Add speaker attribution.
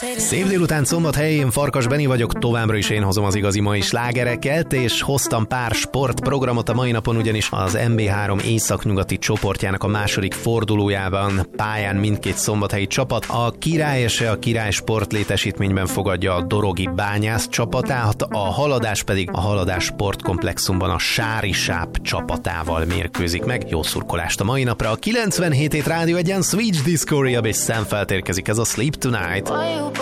Speaker 1: Szép délután Szombathely, én Farkas Benni vagyok, továbbra is én hozom az igazi mai slágereket, és hoztam pár sportprogramot a mai napon, ugyanis az MB3 északnyugati csoportjának a második fordulójában pályán mindkét szombathelyi csapat. A Király a Király sportlétesítményben fogadja a Dorogi Bányász csapatát, a Haladás pedig a Haladás sportkomplexumban a Sári Sáp csapatával mérkőzik meg. Jó szurkolást a mai napra. A 97 Rádió egyen Switch Disco Rehab és Sam feltérkezik, ez a Sleep Tonight.